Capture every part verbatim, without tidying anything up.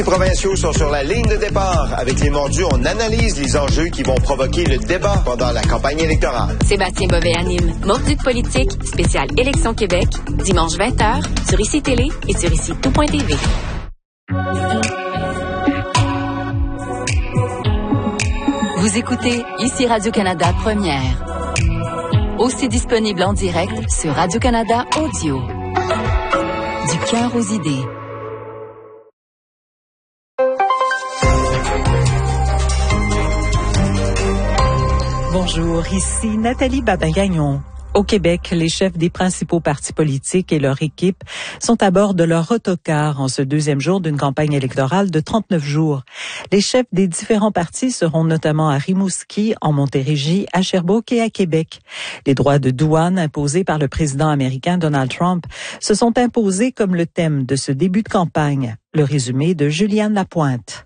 Les provinciaux sont sur la ligne de départ. Avec les mordus, on analyse les enjeux qui vont provoquer le débat pendant la campagne électorale. Sébastien Bovet anime Mordus de politique, spécial Élection Québec, dimanche vingt heures, sur I C Télé et sur ici tout point T V. Vous écoutez Ici Radio-Canada Première. Aussi disponible en direct sur Radio-Canada Audio. Du cœur aux idées. Bonjour, ici Nathalie Babin-Gagnon. Au Québec, les chefs des principaux partis politiques et leur équipe sont à bord de leur autocar en ce deuxième jour d'une campagne électorale de trente-neuf jours. Les chefs des différents partis seront notamment à Rimouski, en Montérégie, à Sherbrooke et à Québec. Les droits de douane imposés par le président américain Donald Trump se sont imposés comme le thème de ce début de campagne. Le résumé de Juliane Lapointe.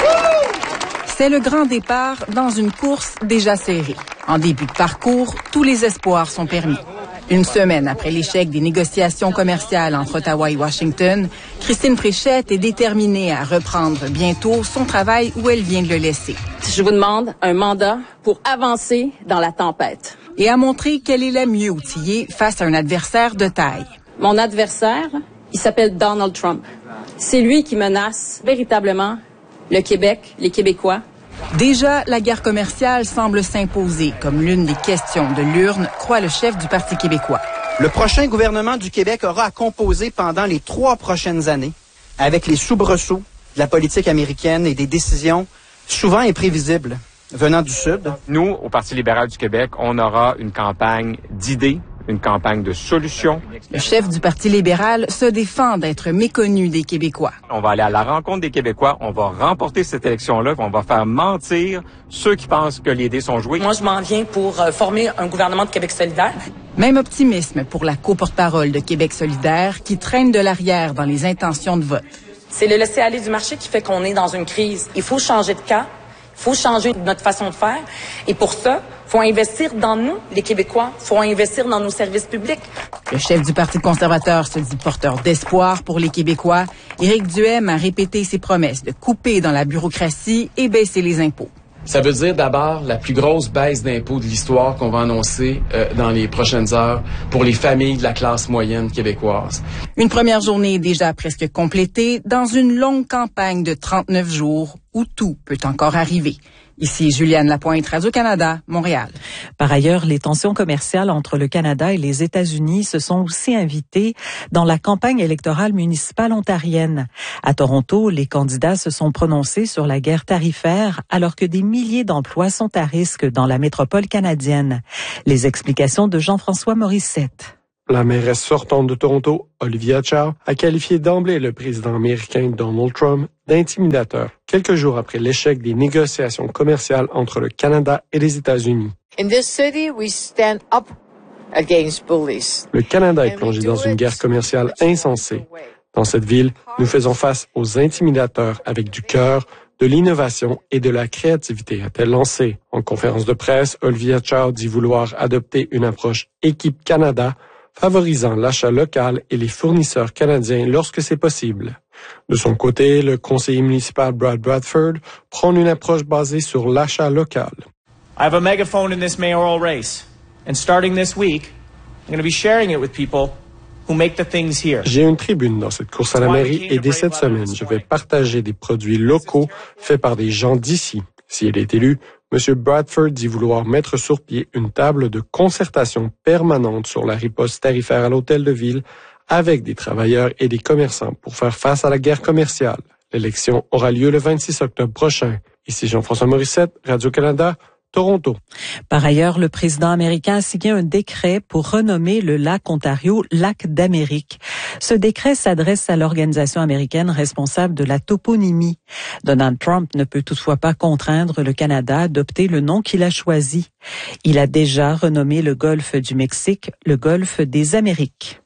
C'est le grand départ dans une course déjà serrée. En début de parcours, tous les espoirs sont permis. Une semaine après l'échec des négociations commerciales entre Ottawa et Washington, Christine Fréchette est déterminée à reprendre bientôt son travail où elle vient de le laisser. Je vous demande un mandat pour avancer dans la tempête. Et à montrer qu'elle est la mieux outillée face à un adversaire de taille. Mon adversaire, il s'appelle Donald Trump. C'est lui qui menace véritablement le Québec, les Québécois. Déjà, la guerre commerciale semble s'imposer comme l'une des questions de l'urne, croit le chef du Parti québécois. Le prochain gouvernement du Québec aura à composer pendant les trois prochaines années avec les soubresauts de la politique américaine et des décisions souvent imprévisibles venant du Sud. Nous, au Parti libéral du Québec, on aura une campagne d'idées, une campagne de solutions. Le chef du Parti libéral se défend d'être méconnu des Québécois. On va aller à la rencontre des Québécois, on va remporter cette élection-là, on va faire mentir ceux qui pensent que les dés sont joués. Moi, je m'en viens pour euh, former un gouvernement de Québec solidaire. Même optimisme pour la co-porte-parole de Québec solidaire qui traîne de l'arrière dans les intentions de vote. C'est le laisser-aller du marché qui fait qu'on est dans une crise. Il faut changer de cap, il faut changer notre façon de faire. Et pour ça, il faut investir dans nous, les Québécois. Il faut investir dans nos services publics. Le chef du Parti conservateur se dit porteur d'espoir pour les Québécois. Éric Duhaime a répété ses promesses de couper dans la bureaucratie et baisser les impôts. Ça veut dire d'abord la plus grosse baisse d'impôts de l'histoire qu'on va annoncer euh, dans les prochaines heures pour les familles de la classe moyenne québécoise. Une première journée déjà presque complétée dans une longue campagne de trente-neuf jours où tout peut encore arriver. Ici Juliane Lapointe, Radio-Canada, Montréal. Par ailleurs, les tensions commerciales entre le Canada et les États-Unis se sont aussi invitées dans la campagne électorale municipale ontarienne. À Toronto, les candidats se sont prononcés sur la guerre tarifaire alors que des milliers d'emplois sont à risque dans la métropole canadienne. Les explications de Jean-François Morissette. La mairesse sortante de Toronto, Olivia Chow, a qualifié d'emblée le président américain Donald Trump d'intimidateur, quelques jours après l'échec des négociations commerciales entre le Canada et les États-Unis. In this city, we stand up against bullies. Le Canada est plongé dans une guerre commerciale insensée. Dans cette ville, nous faisons face aux intimidateurs avec du cœur, de l'innovation et de la créativité, a-t-elle lancé. En conférence de presse, Olivia Chow dit vouloir adopter une approche Équipe Canada, favorisant l'achat local et les fournisseurs canadiens lorsque c'est possible. De son côté, le conseiller municipal Brad Bradford prône une approche basée sur l'achat local. I have a megaphone in this mayoral race, and starting this week, I'm going to be sharing it with people who make the things here. J'ai une tribune dans cette course à la mairie et dès cette semaine, je vais partager des produits locaux faits par des gens d'ici. Si elle est élue, M. Bradford dit vouloir mettre sur pied une table de concertation permanente sur la riposte tarifaire à l'hôtel de ville avec des travailleurs et des commerçants pour faire face à la guerre commerciale. L'élection aura lieu le vingt-six octobre prochain. Ici Jean-François Morissette, Radio-Canada, Toronto. Par ailleurs, le président américain a signé un décret pour renommer le lac Ontario lac d'Amérique. Ce décret s'adresse à l'organisation américaine responsable de la toponymie. Donald Trump ne peut toutefois pas contraindre le Canada à adopter le nom qu'il a choisi. Il a déjà renommé le golfe du Mexique le golfe des Amériques.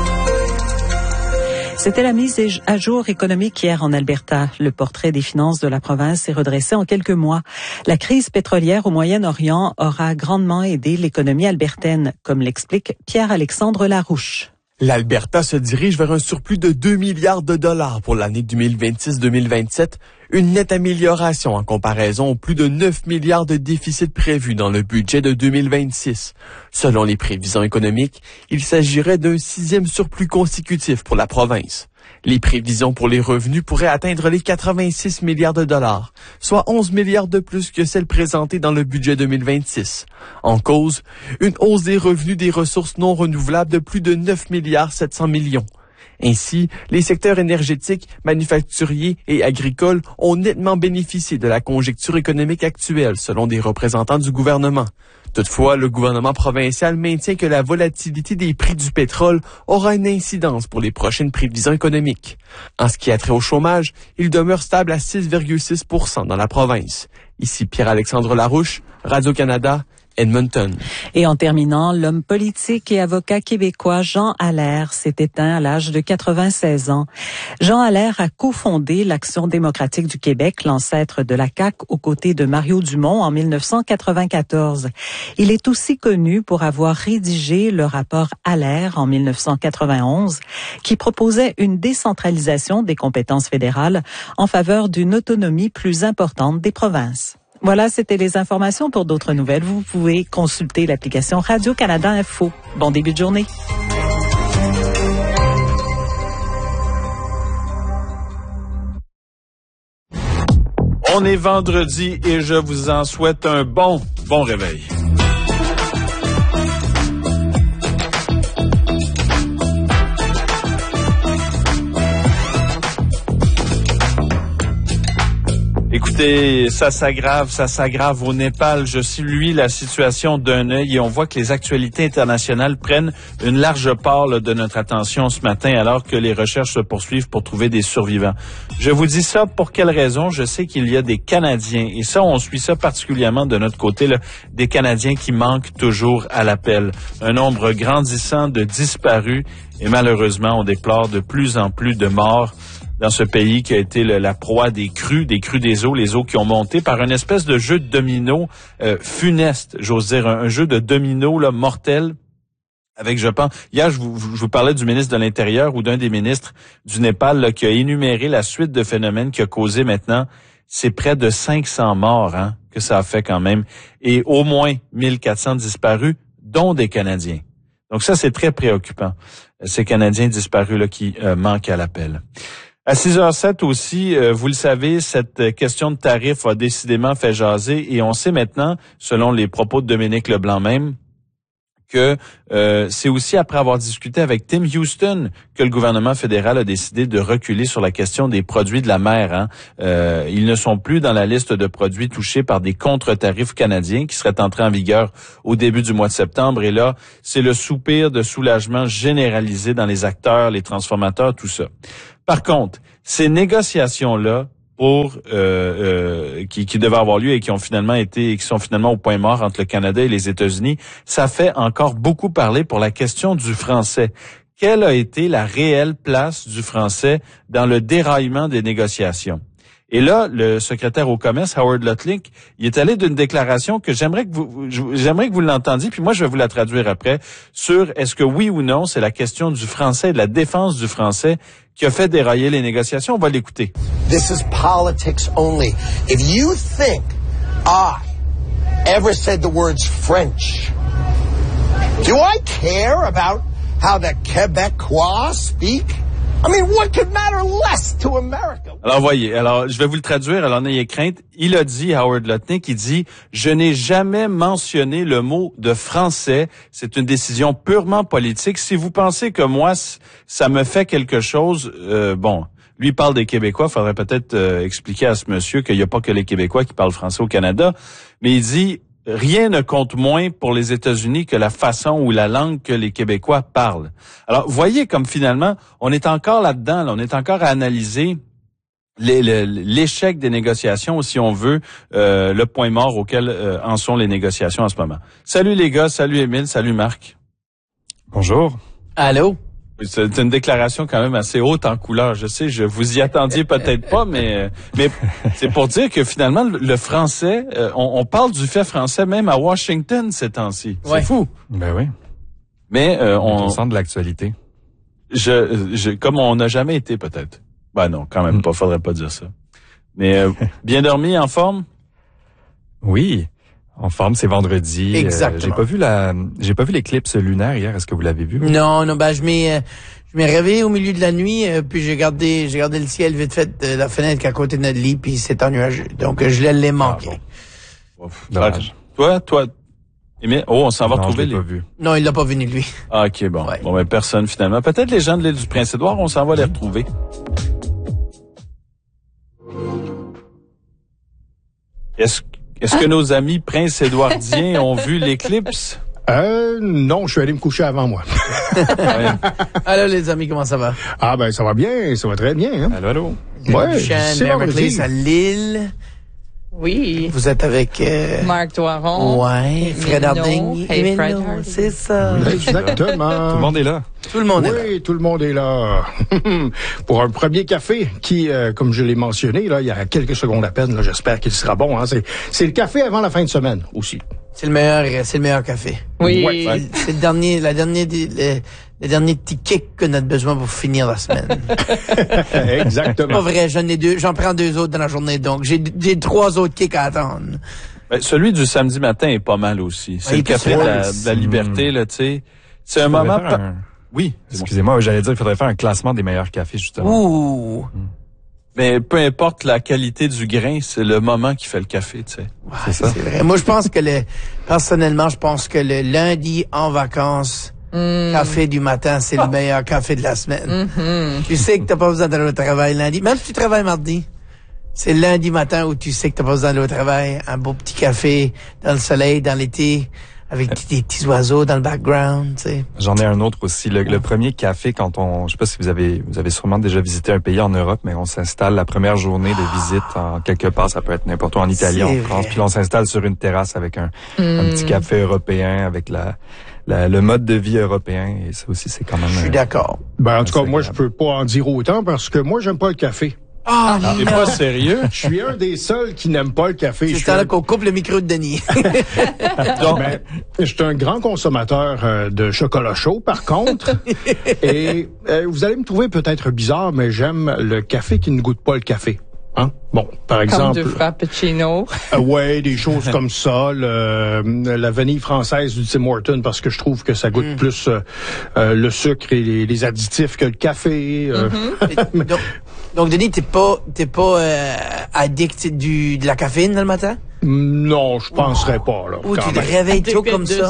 C'était la mise à jour économique hier en Alberta. Le portrait des finances de la province s'est redressé en quelques mois. La crise pétrolière au Moyen-Orient aura grandement aidé l'économie albertaine, comme l'explique Pierre-Alexandre Larouche. L'Alberta se dirige vers un surplus de deux milliards de dollars pour l'année deux mille vingt-six deux mille vingt-sept, une nette amélioration en comparaison aux plus de neuf milliards de déficit prévus dans le budget de deux mille vingt-six. Selon les prévisions économiques, il s'agirait d'un sixième surplus consécutif pour la province. Les prévisions pour les revenus pourraient atteindre les quatre-vingt-six milliards de dollars, soit onze milliards de plus que celles présentées dans le budget deux mille vingt-six. En cause, une hausse des revenus des ressources non renouvelables de plus de neuf milliards sept cents millions. Ainsi, les secteurs énergétiques, manufacturiers et agricoles ont nettement bénéficié de la conjoncture économique actuelle, selon des représentants du gouvernement. Toutefois, le gouvernement provincial maintient que la volatilité des prix du pétrole aura une incidence pour les prochaines prévisions économiques. En ce qui a trait au chômage, il demeure stable à six virgule six pour cent dans la province. Ici Pierre-Alexandre Larouche, Radio-Canada, Edmonton. Et en terminant, l'homme politique et avocat québécois Jean Allaire s'est éteint à l'âge de quatre-vingt-seize ans. Jean Allaire a cofondé l'Action démocratique du Québec, l'ancêtre de la C A Q, aux côtés de Mario Dumont en mille neuf cent quatre-vingt-quatorze. Il est aussi connu pour avoir rédigé le rapport Allaire en mille neuf cent quatre-vingt-onze, qui proposait une décentralisation des compétences fédérales en faveur d'une autonomie plus importante des provinces. Voilà, c'était les informations. Pour d'autres nouvelles, vous pouvez consulter l'application Radio-Canada Info. Bon début de journée. On est vendredi et je vous en souhaite un bon, bon réveil. Écoutez, ça s'aggrave, ça s'aggrave au Népal. Je suis la situation d'un œil et on voit que les actualités internationales prennent une large part là, de notre attention ce matin alors que les recherches se poursuivent pour trouver des survivants. Je vous dis ça pour quelle raison? Je sais qu'il y a des Canadiens et ça, on suit ça particulièrement de notre côté, là, des Canadiens qui manquent toujours à l'appel. Un nombre grandissant de disparus et malheureusement, on déplore de plus en plus de morts dans ce pays qui a été le, la proie des crues, des crues des eaux, les eaux qui ont monté par une espèce de jeu de domino euh, funeste, j'ose dire, un, un jeu de domino là, mortel. Avec, je pense, hier, je vous, je vous parlais du ministre de l'Intérieur ou d'un des ministres du Népal là, qui a énuméré la suite de phénomènes qui a causé maintenant, c'est près de cinq cents morts hein, que ça a fait quand même, et au moins mille quatre cents disparus, dont des Canadiens. Donc ça, c'est très préoccupant, ces Canadiens disparus là qui euh, manquent à l'appel. À six heures sept aussi, euh, vous le savez, cette question de tarif a décidément fait jaser et on sait maintenant, selon les propos de Dominique Leblanc même, que euh, c'est aussi après avoir discuté avec Tim Houston que le gouvernement fédéral a décidé de reculer sur la question des produits de la mer. Hein. Euh, ils ne sont plus dans la liste de produits touchés par des contre-tarifs canadiens qui seraient entrés en vigueur au début du mois de septembre. Et là, c'est le soupir de soulagement généralisé dans les acteurs, les transformateurs, tout ça. Par contre, ces négociations-là, pour euh, euh, qui, qui devaient avoir lieu et qui ont finalement été, qui sont finalement au point mort entre le Canada et les États-Unis, ça fait encore beaucoup parler pour la question du français. Quelle a été la réelle place du français dans le déraillement des négociations? Et là, le secrétaire au commerce, Howard Lutnick, il est allé d'une déclaration que j'aimerais que vous, j'aimerais que vous l'entendiez, puis moi je vais vous la traduire après, sur est-ce que oui ou non, c'est la question du français, de la défense du français qui a fait dérailler les négociations. On va l'écouter. This is politics only. If you think I ever said the words French, do I care about how the Québécois speak? I mean, what could matter less to America? Alors, voyez, alors, je vais vous le traduire, alors n'ayez crainte. Il a dit, Howard Lutnick, il dit, je n'ai jamais mentionné le mot de français. C'est une décision purement politique. Si vous pensez que moi, ça me fait quelque chose, euh, bon, lui parle des Québécois, il faudrait peut-être euh, expliquer à ce monsieur qu'il n'y a pas que les Québécois qui parlent français au Canada. Mais il dit, rien ne compte moins pour les États-Unis que la façon ou la langue que les Québécois parlent. Alors, voyez comme finalement, on est encore là-dedans, là, on est encore à analyser les, les, l'échec des négociations, ou si on veut, euh, le point mort auquel euh, en sont les négociations en ce moment. Salut les gars, salut Émile, salut Marc. Bonjour. Allô? C'est une déclaration quand même assez haute en couleur. Je sais, je vous y attendiez peut-être pas, mais mais c'est pour dire que finalement le français, euh, on, on parle du fait français même à Washington ces temps-ci. C'est ouais. fou. Ben oui. Mais euh, on, on sent de l'actualité. Je, je, comme on n'a jamais été, peut-être. Ben non, quand même mm. pas, faudrait pas dire ça. Mais euh, bien dormi, en forme? Oui, en forme, c'est vendredi. Exactement. Euh, j'ai pas vu la, j'ai pas vu l'éclipse lunaire hier. Est-ce que vous l'avez vu? Non, non, ben je m'ai, euh, je m'ai réveillé au milieu de la nuit, euh, puis j'ai regardé, j'ai regardé le ciel vite fait de la fenêtre qui est à côté de notre lit, puis c'est ennuageux. Donc euh, je l'ai manqué. Ah, bon. Dommage. Toi, toi, Émile, oh, on s'en va non, retrouver je l'ai les... pas vu. Non, il l'a pas vu ni lui. Ah, ok, bon. Ouais. Bon, ben personne finalement. Peut-être les gens de l'île du Prince-Édouard, on s'en va les retrouver. Est-ce, est-ce que nos amis prince-édouardiens ont vu l'éclipse? Euh, non, je suis allé me coucher avant moi. Ouais. Alors les amis, comment ça va? Ah ben ça va bien, ça va très bien. Hein? Allô, allô. Ouais, c'est vendredi. À Lille. Oui. Vous êtes avec euh... Marc Doiron. Ouais. Fred Harding. Hey, Fred Harding. C'est ça. Exactement. Tout le monde est là. Tout le monde oui, est là. Oui, tout le monde est là. Pour un premier café qui, euh, comme je l'ai mentionné, là, il y a quelques secondes à peine, là, j'espère qu'il sera bon. Hein, c'est, c'est le café avant la fin de semaine aussi. C'est le meilleur, c'est le meilleur café. Oui. Ouais, ouais. C'est le dernier, la dernière, le, le dernier petit kick qu'on a besoin pour finir la semaine. Exactement. Pas vrai, j'en ai deux, j'en prends deux autres dans la journée, donc j'ai, j'ai trois autres kicks à attendre. Ben, celui du samedi matin est pas mal aussi. C'est ouais, le café de la, de la liberté, là, tu sais. C'est un moment... Pa- un... Oui. Excusez-moi, j'allais dire qu'il faudrait faire un classement des meilleurs cafés, justement. Ouh. Hmm. Mais peu importe la qualité du grain, c'est le moment qui fait le café, tu sais. Ouais, c'est ça. C'est vrai. Moi, je pense que le, personnellement, je pense que le lundi en vacances, mm. café du matin, c'est oh. le meilleur café de la semaine. Mm-hmm. Tu sais que t'as pas besoin d'aller au travail lundi. Même si tu travailles mardi, c'est lundi matin où tu sais que t'as pas besoin d'aller au travail. Un beau petit café dans le soleil, dans l'été. Avec des petits oiseaux dans le background, tu sais. J'en ai un autre aussi. Le, le premier café, quand on, je sais pas si vous avez, vous avez sûrement déjà visité un pays en Europe, mais on s'installe la première journée de visite en quelque part, ça peut être n'importe où, en Italie, en France, puis on s'installe sur une terrasse avec un, mm. un petit café européen, avec la, la, le mode de vie européen, et ça aussi, c'est quand même... Je suis d'accord. Ben, en tout cas, moi, je peux pas en dire autant parce que moi, j'aime pas le café. Ah, oh, t'es pas sérieux? Je suis un des seuls qui n'aime pas le café. C'est ça là qu'on coupe le micro de Denis. Donc, ben, je suis un grand consommateur euh, de chocolat chaud, par contre. Et euh, vous allez me trouver peut-être bizarre, mais j'aime le café qui ne goûte pas le café. Hein? Bon, par exemple. Comme du frappuccino. Euh, ouais, des choses comme ça. Le, la vanille française du Tim Hortons, parce que je trouve que ça goûte mm. plus euh, euh, le sucre et les, les additifs que le café. Euh, mm-hmm. donc, donc, Denis, t'es pas, t'es pas euh, addict du de la caféine le matin? Non, je penserais pas, là. Ou tu te réveilles tôt comme ça?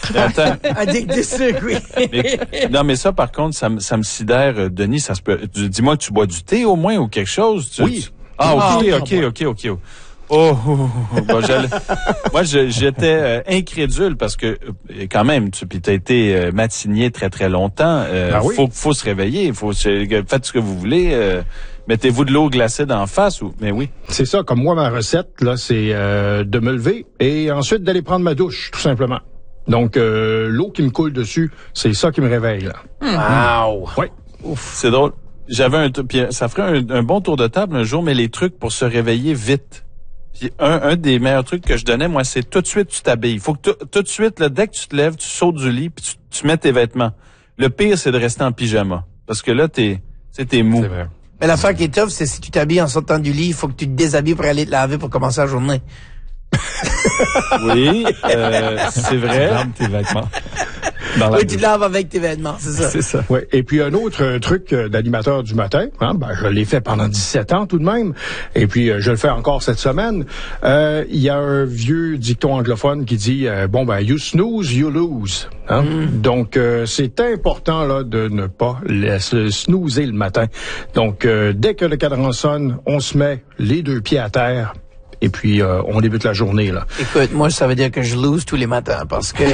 Addict de sucre, oui. Mais, non, mais ça, par contre, ça, ça me sidère, Denis, ça se peut. Dis-moi que tu bois du thé au moins ou quelque chose? Tu, oui. Tu, ah, ok, ah, ok, ok, ok, ok. Oh, oh, oh bon, moi, je, j'étais euh, incrédule parce que euh, quand même, tu puis t'as été euh, matinier très très longtemps. Euh, ben oui. Faut, faut se réveiller. Faut faites ce que vous voulez. Euh, mettez-vous de l'eau glacée d'en face ou. Mais oui. C'est ça. Comme moi, ma recette là, c'est euh, de me lever et ensuite d'aller prendre ma douche, tout simplement. Donc euh, l'eau qui me coule dessus, c'est ça qui me réveille là. Wow. Oui. Ouf. C'est drôle. J'avais un, puis ça ferait un, un bon tour de table un jour, mais les trucs pour se réveiller vite. Puis un, un des meilleurs trucs que je donnais, moi, c'est tout de suite tu t'habilles. Il faut que t- tout de suite, là, dès que tu te lèves, tu sautes du lit, puis tu, tu mets tes vêtements. Le pire, c'est de rester en pyjama, parce que là, t'es, tu sais, t'es mou. C'est vrai. Mais l'affaire qui est tough, c'est si tu t'habilles en sortant du lit, il faut que tu te déshabilles pour aller te laver pour commencer la journée. Oui, euh, c'est vrai. Tes vêtements. Oui, tu te laves avec tes vêtements, c'est ça. C'est ça. Ouais. Et puis un autre euh, truc euh, d'animateur du matin, hein, ben, je l'ai fait pendant dix-sept ans tout de même, et puis euh, je le fais encore cette semaine. Euh, il y a un vieux dicton anglophone qui dit euh, bon ben you snooze, you lose. Hein? Mm. Donc euh, c'est important là de ne pas laisser snoozer le matin. Donc euh, dès que le cadran sonne, on se met les deux pieds à terre. Et puis, euh, on débute la journée, là. Écoute, moi, ça veut dire que je lose tous les matins, parce que...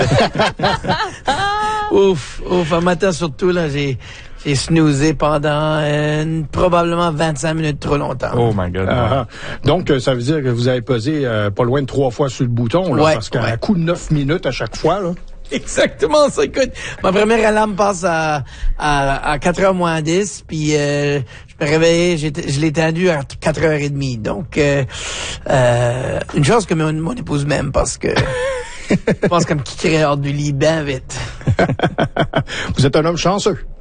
ouf, ouf, un matin surtout, là, j'ai, j'ai snoozé pendant euh, probablement vingt-cinq minutes trop longtemps. Oh my God. Ah, donc, euh, ça veut dire que vous avez pesé euh, pas loin de trois fois sur le bouton, là, ouais, parce qu'à ouais. un coup de neuf minutes à chaque fois, là. Exactement ça. Écoute, ma première alarme passe à, à, à quatre heures moins dix, puis euh, je me réveillais, j'étais, je l'ai étendu à quatre heures trente. Donc, euh, euh, une chose que mon, mon épouse m'aime, parce que je pense qu'elle me quitterait hors du lit bien vite. Vous êtes un homme chanceux.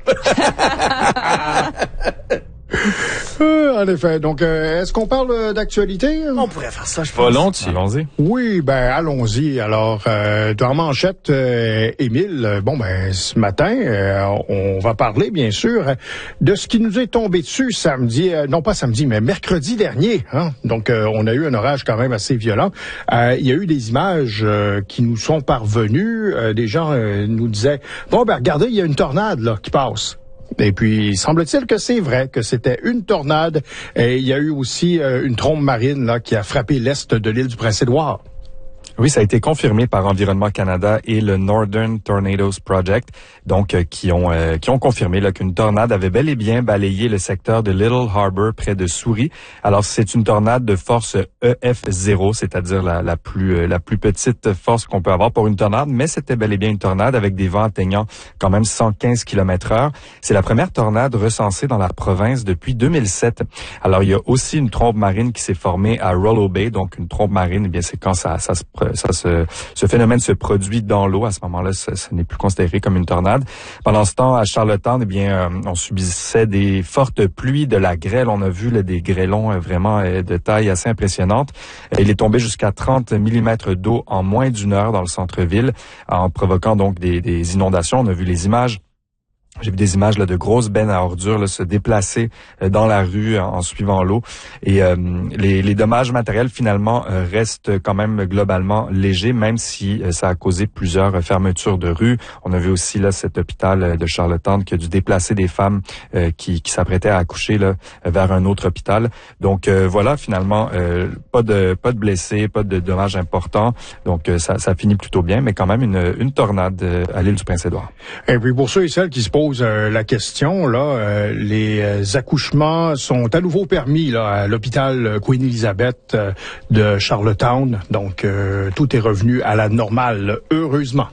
Euh, en effet. Donc, euh, est-ce qu'on parle d'actualité? On pourrait faire ça, je pense. Volontiers. Allons-y. Oui, ben allons-y. Alors, euh, dans manchette, euh, Émile, euh, bon, ben ce matin, euh, on va parler, bien sûr, de ce qui nous est tombé dessus samedi, euh, non pas samedi, mais mercredi dernier. Hein? Donc, euh, on a eu un orage quand même assez violent. Euh, il y a eu des images euh, qui nous sont parvenues. Euh, des gens euh, nous disaient, bon, ben regardez, il y a une tornade là qui passe. Et puis, semble-t-il que c'est vrai, que c'était une tornade. Et il y a eu aussi euh, une trombe marine là qui a frappé l'est de l'île du Prince-Édouard. Oui, ça a été confirmé par Environnement Canada et le Northern Tornadoes Project, donc euh, qui ont euh, qui ont confirmé là qu'une tornade avait bel et bien balayé le secteur de Little Harbour près de Souris. Alors c'est une tornade de force E F zéro, c'est-à-dire la, la plus euh, la plus petite force qu'on peut avoir pour une tornade, mais c'était bel et bien une tornade avec des vents atteignant quand même cent quinze kilomètres heure. C'est la première tornade recensée dans la province depuis deux mille sept. Alors il y a aussi une trombe marine qui s'est formée à Rollo Bay, donc une trombe marine, eh bien c'est quand ça ça se Ça, ce, ce phénomène se produit dans l'eau. À ce moment-là, ce, ce n'est plus considéré comme une tornade. Pendant ce temps, à Charlottetown, eh bien, euh, on subissait des fortes pluies, de la grêle. On a vu là, des grêlons euh, vraiment euh, de taille assez impressionnante. Il est tombé jusqu'à trente millimètres d'eau en moins d'une heure dans le centre-ville, en provoquant donc des, des inondations. On a vu les images. J'ai vu des images là, de grosses bennes à ordures là, se déplacer euh, dans la rue en, en suivant l'eau. Et euh, les, les dommages matériels, finalement, euh, restent quand même globalement légers, même si euh, ça a causé plusieurs euh, fermetures de rues. On a vu aussi là cet hôpital euh, de Charlottetown qui a dû déplacer des femmes euh, qui, qui s'apprêtaient à accoucher là, vers un autre hôpital. Donc euh, voilà, finalement, euh, pas de pas de blessés, pas de dommages importants. Donc euh, ça, ça finit plutôt bien, mais quand même une, une tornade euh, à l'île du Prince-Édouard. Et puis pour ceux et celles qui se posent Euh, la question, là, euh, les euh, accouchements sont à nouveau permis là, à l'hôpital Queen Elizabeth euh, de Charlottetown. Donc, euh, tout est revenu à la normale, heureusement.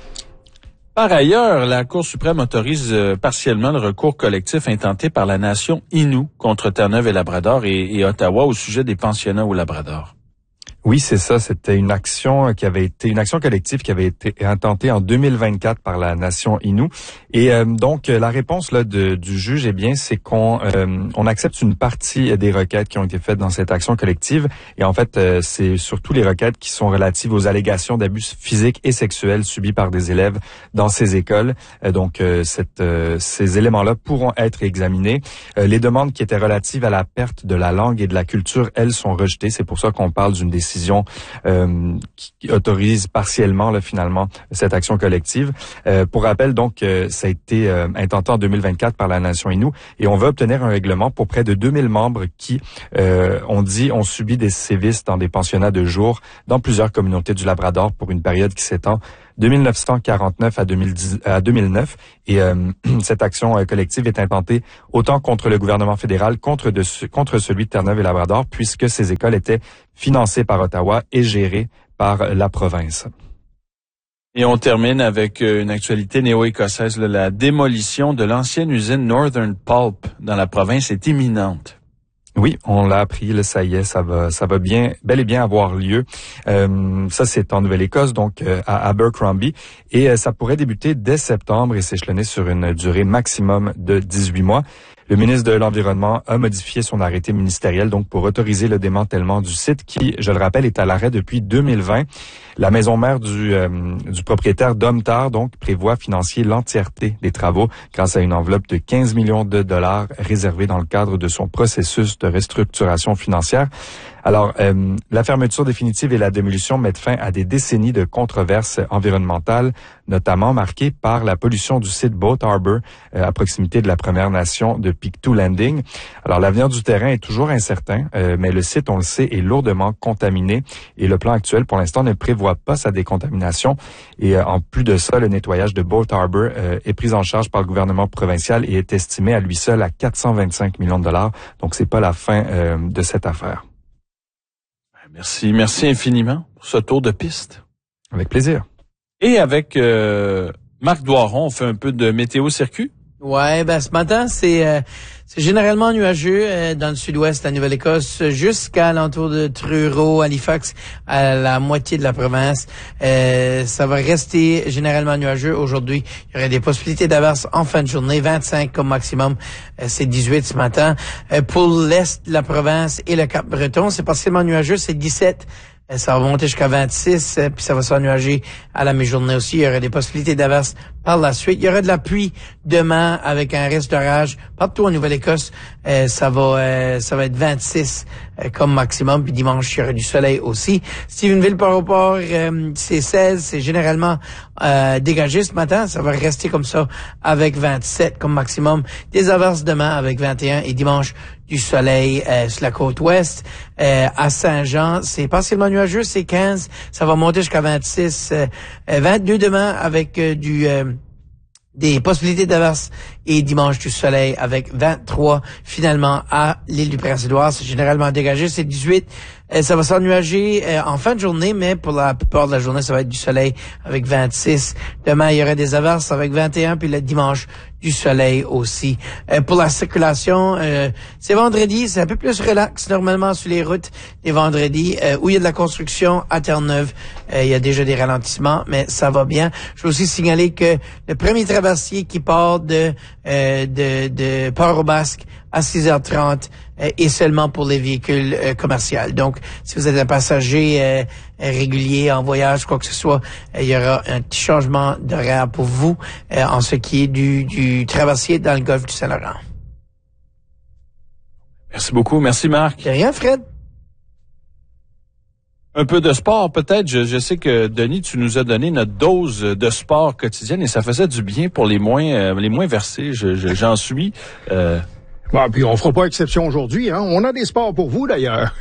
Par ailleurs, la Cour suprême autorise euh, partiellement le recours collectif intenté par la nation Innu contre Terre-Neuve et Labrador et, et Ottawa au sujet des pensionnats au Labrador. Oui, c'est ça. C'était une action qui avait été une action collective qui avait été intentée en deux mille vingt-quatre par la nation Innu. Et euh, donc la réponse là de, du juge, eh bien, c'est qu'on euh, on accepte une partie des requêtes qui ont été faites dans cette action collective. Et en fait, euh, c'est surtout les requêtes qui sont relatives aux allégations d'abus physiques et sexuels subis par des élèves dans ces écoles. Euh, donc euh, cette, euh, ces éléments-là pourront être examinés. Euh, les demandes qui étaient relatives à la perte de la langue et de la culture, elles, sont rejetées. C'est pour ça qu'on parle d'une décision Euh, qui autorise partiellement là, finalement cette action collective. Euh, pour rappel, donc, euh, ça a été euh, intenté en deux mille vingt-quatre par la nation Innu et on va obtenir un règlement pour près de deux mille membres qui, euh, on dit, ont subi des sévices dans des pensionnats de jour dans plusieurs communautés du Labrador pour une période qui s'étend de mille neuf cent quarante-neuf à, deux mille dix, à deux mille neuf. Et euh, cette action euh, collective est intentée autant contre le gouvernement fédéral contre, de, contre celui de Terre-Neuve et Labrador, puisque ces écoles étaient financées par Ottawa et gérées par la province. Et on termine avec une actualité néo-écossaise. La démolition de l'ancienne usine Northern Pulp dans la province est imminente. Oui, on l'a appris, là, ça y est, ça va, ça va bien, bel et bien avoir lieu. Euh, ça, c'est en Nouvelle-Écosse, donc euh, à Abercrombie, et euh, ça pourrait débuter dès septembre et s'échelonner sur une durée maximum de dix-huit mois. Le ministre de l'Environnement a modifié son arrêté ministériel donc pour autoriser le démantèlement du site qui, je le rappelle, est à l'arrêt depuis deux mille vingt. La maison mère du, euh, du propriétaire Domtar donc prévoit financer l'entièreté des travaux grâce à une enveloppe de quinze millions de dollars réservée dans le cadre de son processus de restructuration financière. Alors, euh, la fermeture définitive et la démolition mettent fin à des décennies de controverses environnementales, notamment marquées par la pollution du site Boat Harbour euh, à proximité de la Première Nation de Pictou Landing. Alors, l'avenir du terrain est toujours incertain, euh, mais le site, on le sait, est lourdement contaminé et le plan actuel, pour l'instant, ne prévoit pas sa décontamination. Et euh, en plus de ça, le nettoyage de Boat Harbour euh, est pris en charge par le gouvernement provincial et est estimé à lui seul à quatre cent vingt-cinq millions de dollars. Donc, c'est pas la fin euh, de cette affaire. Merci, merci infiniment pour ce tour de piste. Avec plaisir. Et avec euh, Marc Doiron, on fait un peu de météo circuit. Ouais, ben ce matin, c'est euh, C'est généralement nuageux euh, dans le sud-ouest de la Nouvelle-Écosse jusqu'à l'entour de Truro, Halifax, à la moitié de la province. Euh, ça va rester généralement nuageux aujourd'hui. Il y aurait des possibilités d'averses en fin de journée, vingt-cinq comme maximum. Euh, c'est dix-huit ce matin. Euh, pour l'est de la province et le Cap-Breton, c'est partiellement nuageux, c'est dix-sept. Ça va monter jusqu'à vingt-six, puis ça va s'ennuager à la mi-journée aussi. Il y aurait des possibilités d'averses par la suite. Il y aura de la pluie demain avec un risque d'orage partout en Nouvelle-Écosse. Euh, ça va euh, ça va être vingt-six euh, comme maximum. Puis dimanche, il y aura du soleil aussi. Stephenville par rapport, euh, c'est seize. C'est généralement euh, dégagé ce matin. Ça va rester comme ça avec vingt-sept comme maximum. Des averses demain avec vingt et un et dimanche du soleil euh, sur la côte ouest. Euh, à Saint-Jean, c'est partiellement nuageux, c'est quinze. Ça va monter jusqu'à vingt-six. Euh, vingt-deux demain avec euh, du euh, des possibilités d'averses et dimanche du soleil avec vingt-trois. Finalement, à l'île du Prince-Édouard, c'est généralement dégagé, c'est dix-huit. Euh, ça va s'ennuager euh, en fin de journée, mais pour la plupart de la journée, ça va être du soleil avec vingt-six. Demain, il y aurait des averses avec vingt et un, puis le dimanche, du soleil aussi. Euh, pour la circulation, euh, c'est vendredi, c'est un peu plus relax normalement sur les routes les vendredis, euh, où il y a de la construction à Terre-Neuve. Euh, il y a déjà des ralentissements, mais ça va bien. Je veux aussi signaler que le premier traversier qui part de euh, de, de Port-au-Basque à six heures trente euh, est seulement pour les véhicules euh, commerciaux. Donc, si vous êtes un passager euh, régulier en voyage, quoi que ce soit, euh, il y aura un petit changement d'horaire pour vous euh, en ce qui est du, du traversier dans le golfe du Saint-Laurent. Merci beaucoup. Merci, Marc. De rien, Fred. Un peu de sport, peut-être. Je, je sais que, Denis, tu nous as donné notre dose de sport quotidienne et ça faisait du bien pour les moins euh, les moins versés. Je, je, j'en suis... Euh Bon, puis on fera pas exception aujourd'hui, hein. On a des sports pour vous d'ailleurs.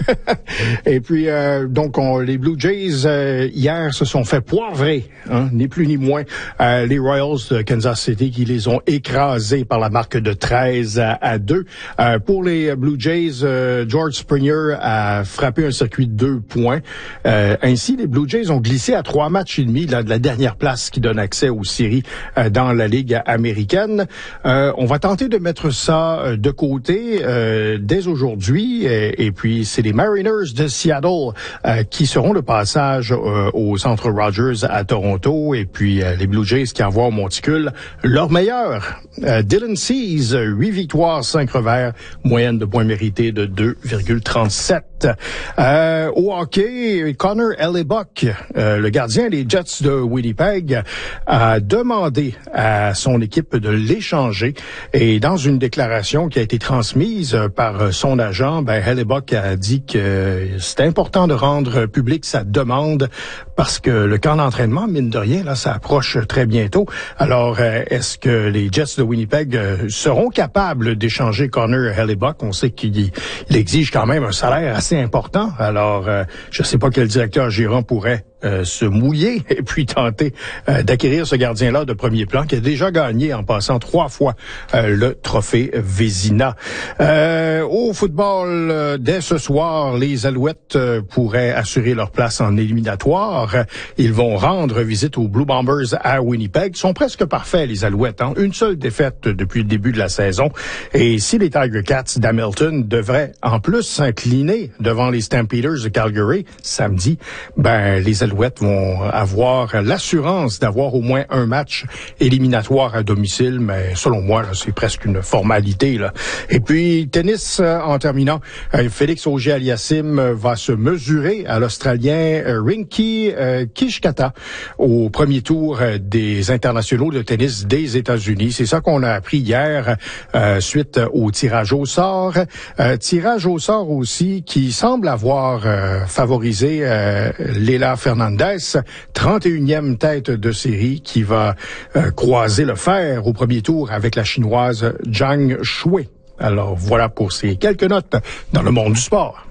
Et puis euh, donc on, les Blue Jays euh, hier se sont fait poivrer, hein, ni plus ni moins, euh, les Royals de Kansas City qui les ont écrasés par la marque de treize à deux. Euh, pour les Blue Jays, euh, George Springer a frappé un circuit de deux points. Euh, ainsi, les Blue Jays ont glissé à trois matchs et demi là, de la dernière place qui donne accès aux séries euh, dans la Ligue américaine. Euh, on va tenter de mettre ça euh, de côté euh, dès aujourd'hui et, et puis c'est les Mariners de Seattle euh, qui seront le passage euh, au Centre Rogers à Toronto et puis euh, les Blue Jays qui envoient au monticule leur meilleur. Euh, Dylan Cease, huit victoires, cinq revers, moyenne de points mérités de deux virgule trente-sept. Euh, au hockey, Connor Hellebuyck, euh, le gardien des Jets de Winnipeg, a demandé à son équipe de l'échanger et dans une déclaration qui a été transmise par son agent, ben Hellebuyck a dit que c'est important de rendre public sa demande parce que le camp d'entraînement, mine de rien, là, ça approche très bientôt. Alors, euh, est-ce que les Jets de Winnipeg euh, seront capables d'échanger Connor Hellebuyck? On sait qu'il il exige quand même un salaire assez important. Alors, euh, je ne sais pas quel directeur gérant pourrait euh, se mouiller et puis tenter euh, d'acquérir ce gardien-là de premier plan qui a déjà gagné en passant trois fois euh, le trophée Vézina. Euh, au football, euh, dès ce soir, les Alouettes euh, pourraient assurer leur place en éliminatoire. Ils vont rendre visite aux Blue Bombers à Winnipeg. Ils sont presque parfaits, les Alouettes. Hein? Une seule défaite depuis le début de la saison. Et si les Tiger Cats d'Hamilton devraient en plus s'incliner devant les Stampeders de Calgary samedi, ben les Alouettes vont avoir l'assurance d'avoir au moins un match éliminatoire à domicile. Mais selon moi, là, c'est presque une formalité, là. Et puis, tennis, euh, en terminant, euh, Félix Auger-Aliassime euh, va se mesurer à l'Australien euh, Rinky euh, Kishkata au premier tour euh, des internationaux de tennis des États-Unis. C'est ça qu'on a appris hier euh, suite au tirage au sort. Euh, tirage au sort aussi qui semble avoir euh, favorisé euh, Leila Fernandez, trente et unième tête de série qui va euh, croiser le fer au premier tour avec la chinoise Zhang Shui. Alors voilà pour ces quelques notes dans le monde du sport.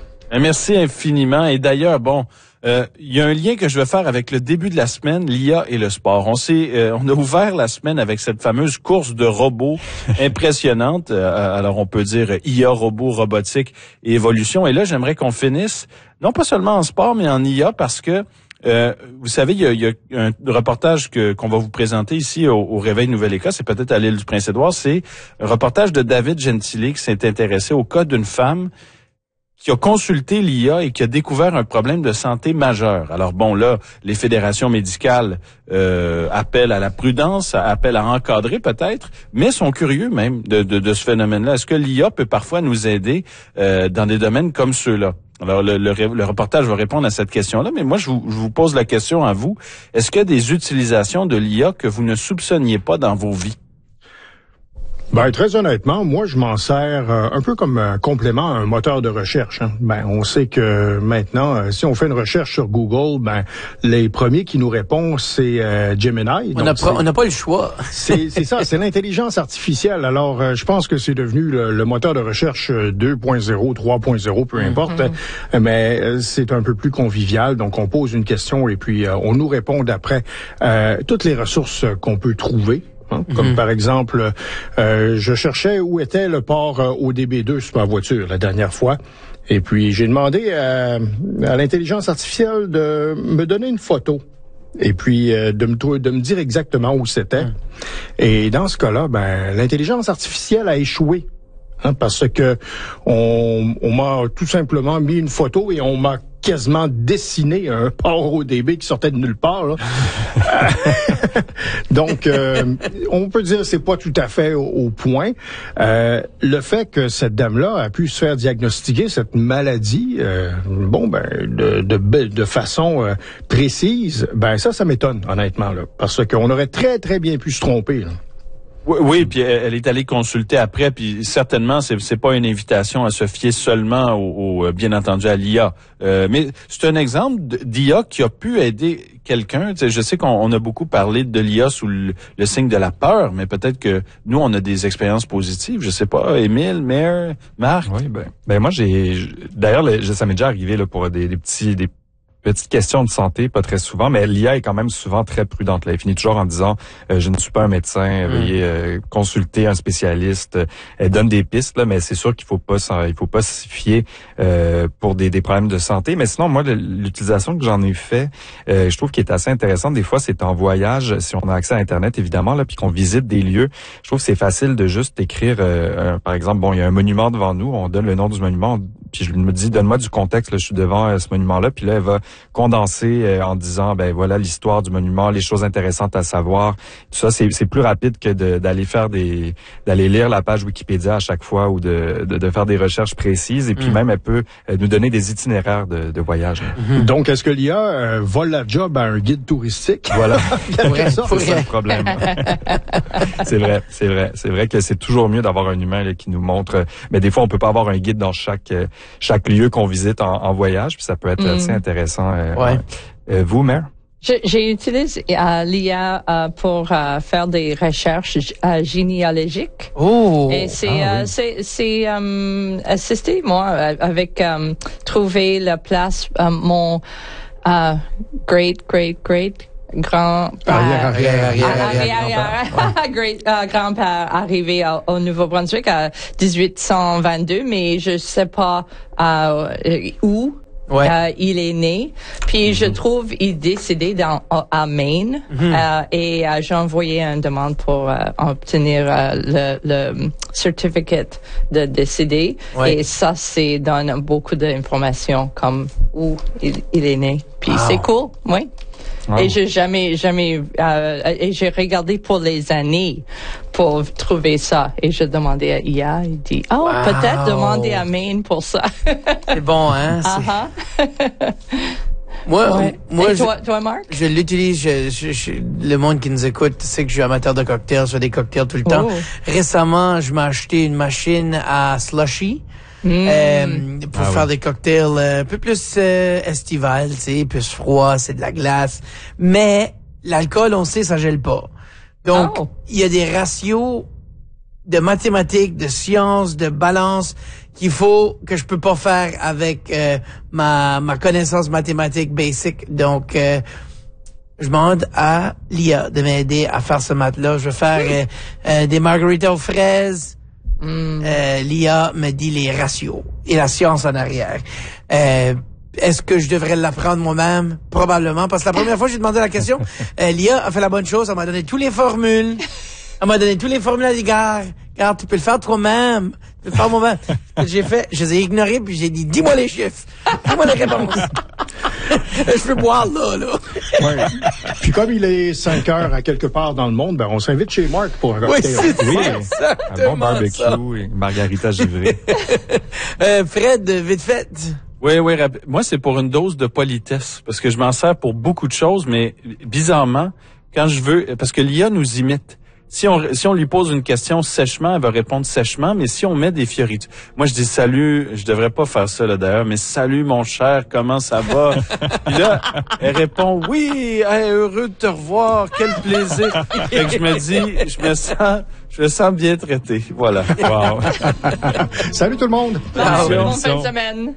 Merci infiniment. Et d'ailleurs, bon, euh, il y a un lien que je veux faire avec le début de la semaine, l'I A et le sport. On s'est, euh, on a ouvert la semaine avec cette fameuse course de robots impressionnante. Euh, alors on peut dire I A, robots, robotique et évolution. Et là, j'aimerais qu'on finisse, non pas seulement en sport, mais en I A, parce que Euh, vous savez, il y a, il y a un reportage que qu'on va vous présenter ici au, au Réveil Nouvelle-Écosse, et peut-être à l'île du Prince-Édouard. C'est un reportage de David Gentili qui s'est intéressé au cas d'une femme qui a consulté l'I A et qui a découvert un problème de santé majeur. Alors bon, là, les fédérations médicales euh, appellent à la prudence, appellent à encadrer peut-être, mais sont curieux même de, de, de ce phénomène-là. Est-ce que l'I A peut parfois nous aider euh, dans des domaines comme ceux-là? Alors, le, le, le reportage va répondre à cette question-là, mais moi, je vous, je vous pose la question à vous. Est-ce qu'il y a des utilisations de l'I A que vous ne soupçonniez pas dans vos vies? Ben, très honnêtement, moi, je m'en sers euh, un peu comme un complément à un moteur de recherche. Hein. Ben, on sait que maintenant, euh, si on fait une recherche sur Google, ben, les premiers qui nous répondent, c'est euh, Gemini. On n'a pas, on n'a pas le choix. C'est, c'est ça, c'est l'intelligence artificielle. Alors, euh, je pense que c'est devenu le, le moteur de recherche deux point zéro, trois point zéro, peu importe. Mm-hmm. Mais euh, c'est un peu plus convivial. Donc, on pose une question et puis euh, on nous répond d'après euh, toutes les ressources qu'on peut trouver. Hein, comme mm-hmm. par exemple, euh, je cherchais où était le port euh, O D B deux sur ma voiture la dernière fois. Et puis, j'ai demandé à, à l'intelligence artificielle de me donner une photo. Et puis, euh, de me de me dire exactement où c'était. Mm. Et dans ce cas-là, ben, l'intelligence artificielle a échoué. Hein, parce que on, on m'a tout simplement mis une photo et on m'a quasiment dessiné un port O D B qui sortait de nulle part. Là. Donc, euh, on peut dire que c'est pas tout à fait au, au point. Euh, le fait que cette dame-là a pu se faire diagnostiquer cette maladie, euh, bon, ben, de, de, de façon euh, précise, ben ça, ça m'étonne, honnêtement, là, parce qu'on aurait très, très bien pu se tromper, là. Oui, oui, puis elle est allée consulter après, puis certainement c'est c'est pas une invitation à se fier seulement au, au bien entendu à l'I A, euh, mais c'est un exemple d'I A qui a pu aider quelqu'un. Tu sais, je sais qu'on on a beaucoup parlé de l'I A sous le, le signe de la peur, mais peut-être que nous on a des expériences positives. Je sais pas, Émile, Mère, Marc. Oui, ben, ben moi j'ai, d'ailleurs ça m'est déjà arrivé là pour des, des petits des petite question de santé, pas très souvent, mais l'I A est quand même souvent très prudente. Là. Elle finit toujours en disant euh, « je ne suis pas un médecin, veuillez euh, consulter un spécialiste ». Elle donne des pistes, là, mais c'est sûr qu'il faut pas il faut pas s'y fier euh, pour des, des problèmes de santé. Mais sinon, moi, l'utilisation que j'en ai fait, euh, je trouve qu'il est assez intéressante. Des fois, c'est en voyage, si on a accès à Internet, évidemment, là, puis qu'on visite des lieux. Je trouve que c'est facile de juste écrire, euh, un, par exemple, bon, il y a un monument devant nous, on donne le nom du monument, puis je me dis, donne-moi du contexte, là, je suis devant euh, ce monument-là, puis là, elle va condenser euh, en disant, ben voilà l'histoire du monument, les choses intéressantes à savoir. Tout ça, c'est, c'est plus rapide que de, d'aller faire des, d'aller lire la page Wikipédia à chaque fois ou de, de, de faire des recherches précises. Et puis mmh. même, elle peut euh, nous donner des itinéraires de, de voyage. Mmh. Donc, est-ce que l'I A euh, vole la job à un guide touristique? Voilà. ouais, ça, c'est ça le problème. c'est vrai, c'est vrai. C'est vrai que c'est toujours mieux d'avoir un humain là, qui nous montre. Mais des fois, on peut pas avoir un guide dans chaque euh, chaque lieu qu'on visite en, en voyage, puis ça peut être mmh. assez intéressant. Euh, ouais. Euh, vous, Mère? J'ai utilisé euh, l'I A euh, pour euh, faire des recherches euh, généalogiques. Oh! Et c'est ah, euh, oui. c'est c'est euh, assisté moi avec euh, trouver la place euh, mon euh, great great great grand-père arrière arrière arrière arrière, arrière great euh, grand-père arrivé au, au Nouveau-Brunswick à dix-huit cent vingt-deux, mais je sais pas euh, où. Ouais. Euh, il est né, puis mm-hmm. je trouve il est décédé dans à Maine mm-hmm. euh, et euh, j'ai envoyé une demande pour euh, obtenir euh, le, le certificate de décédé ouais. et ça c'est donne beaucoup d'informations comme où il, il est né. Puis wow. c'est cool, oui. Wow. Et j'ai jamais, jamais, euh, et j'ai regardé pour les années pour trouver ça. Et j'ai demandé à I A, il dit, oh, wow. peut-être demander à Maine pour ça. C'est bon, hein? Uh-huh. Moi, ouais. moi, et toi, je, toi, Marc? Je l'utilise, je, je, je, le monde qui nous écoute sait que je suis amateur de cocktails, je fais des cocktails tout le temps. Oh. Récemment, je m'ai acheté une machine à slushy. Mm. Euh, pour ah, faire oui. des cocktails euh, un peu plus euh, estival, tu sais, plus froid, c'est de la glace. Mais l'alcool, on sait, ça gèle pas. Donc, il oh. y a des ratios de mathématiques, de sciences, de balance qu'il faut que je peux pas faire avec euh, ma ma connaissance mathématique basic. Donc, euh, je demande à l'I A de m'aider à faire ce maths-là. Je vais faire euh, euh, des margaritas aux fraises. Mm. Euh, L'I A me dit les ratios et la science en arrière. Euh, Est-ce que je devrais l'apprendre moi-même? Probablement, parce que la première fois que j'ai demandé la question, euh, l'I A a fait la bonne chose, elle m'a donné toutes les formules. Elle m'a donné tous les formules, elle dit, gars, regarde, tu peux le faire toi-même. Tu peux le faire moi-même. J'ai fait, je les ai ignorés, puis j'ai dit, dis-moi les chiffres. Dis-moi les réponses. Je peux boire là, là. Ouais. Puis comme il est cinq heures à quelque part dans le monde, ben on s'invite chez Marc pour un Oui, cocktail. c'est Oui, exactement Un bon barbecue ça. et margarita givrée. Euh, Fred, vite fait. Oui, oui. rap- Moi, c'est pour une dose de politesse, parce que je m'en sers pour beaucoup de choses, mais bizarrement, quand je veux, parce que l'I A nous imite. Si on, si on lui pose une question sèchement, elle va répondre sèchement, mais si on met des fioritures. Moi, je dis salut, je devrais pas faire ça, là, d'ailleurs, mais salut, mon cher, comment ça va? Puis là, elle répond, oui, hey, heureux de te revoir, quel plaisir. Fait que je me dis, je me sens, je me sens bien traité. Voilà. Wow. Salut tout le monde. Bonne bonne fin de semaine.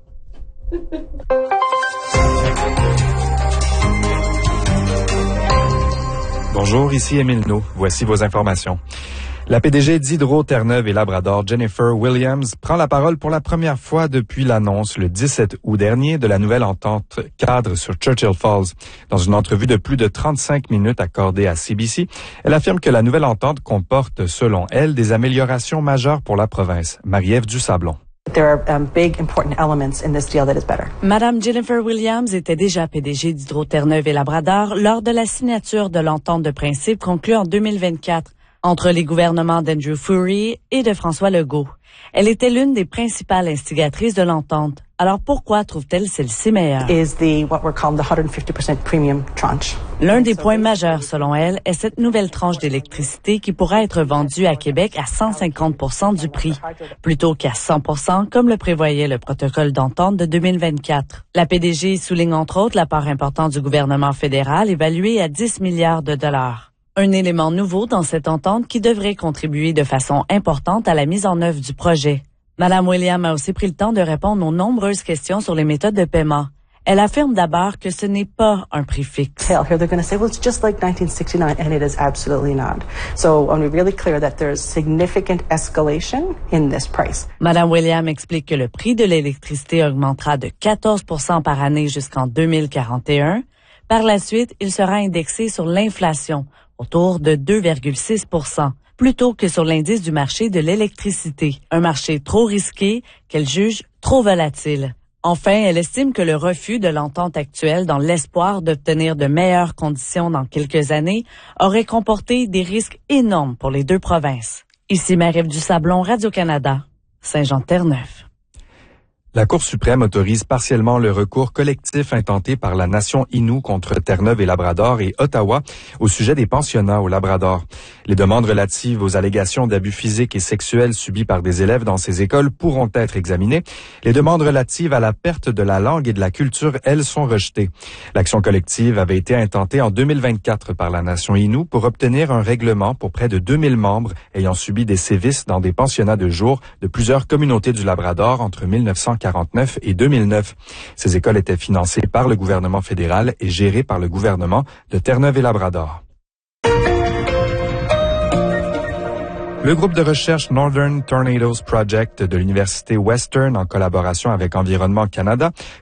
Bonjour, ici Émile No. Voici vos informations. La P D G d'Hydro-Terre-Neuve et Labrador, Jennifer Williams, prend la parole pour la première fois depuis l'annonce le dix-sept août dernier de la nouvelle entente cadre sur Churchill Falls. Dans une entrevue de plus de trente-cinq minutes accordée à C B C, elle affirme que la nouvelle entente comporte, selon elle, des améliorations majeures pour la province. Marie-Ève Dusablon. There are um, big, important elements in this deal that is better. Madame Jennifer Williams était déjà P D G d'Hydro-Terre-Neuve et Labrador lors de la signature de l'entente de principe conclue en deux mille vingt-quatre entre les gouvernements d'Andrew Furey et de François Legault. Elle était l'une des principales instigatrices de l'entente. Alors pourquoi trouve-t-elle celle-ci meilleure? Is the what we're calling the one hundred fifty percent premium tranche. L'un des points majeurs, selon elle, est cette nouvelle tranche d'électricité qui pourra être vendue à Québec à cent cinquante pour cent du prix, plutôt qu'à cent pour cent comme le prévoyait le protocole d'entente de deux mille vingt-quatre. La P D G souligne entre autres la part importante du gouvernement fédéral évaluée à dix milliards de dollars. Un élément nouveau dans cette entente qui devrait contribuer de façon importante à la mise en œuvre du projet. Madame Williams a aussi pris le temps de répondre aux nombreuses questions sur les méthodes de paiement. Elle affirme d'abord que ce n'est pas un prix fixe. Here they're going to say, well, it's just like nineteen sixty-nine, and it is absolutely not. So I want to be really clear that there's significant escalation in this price. Madame Williams explique que le prix de l'électricité augmentera de quatorze pour cent par année jusqu'en deux mille quarante et un. Par la suite, il sera indexé sur l'inflation, autour de deux virgule six pour cent, plutôt que sur l'indice du marché de l'électricité, un marché trop risqué qu'elle juge trop volatile. Enfin, elle estime que le refus de l'entente actuelle dans l'espoir d'obtenir de meilleures conditions dans quelques années aurait comporté des risques énormes pour les deux provinces. Ici Marie-Ève Dusablon, Radio-Canada, Saint-Jean-de-Terre-Neuve. La Cour suprême autorise partiellement le recours collectif intenté par la nation Innu contre Terre-Neuve et Labrador et Ottawa au sujet des pensionnats au Labrador. Les demandes relatives aux allégations d'abus physiques et sexuels subis par des élèves dans ces écoles pourront être examinées. Les demandes relatives à la perte de la langue et de la culture, elles, sont rejetées. L'action collective avait été intentée en deux mille vingt-quatre par la nation Innu pour obtenir un règlement pour près de deux mille membres ayant subi des sévices dans des pensionnats de jour de plusieurs communautés du Labrador entre mille neuf cent quarante-neuf et deux mille neuf. Ces écoles étaient financées par le gouvernement fédéral et gérées par le gouvernement de Terre-Neuve et Labrador. Le groupe de recherche Northern Tornadoes Project de l'Université Western, en collaboration avec Environnement Canada,